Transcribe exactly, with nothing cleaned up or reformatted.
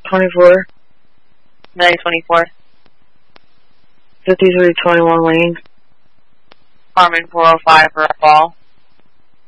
twenty-four. nine twenty-four. fifty-three twenty-one lane. Harmon four oh five for a fall.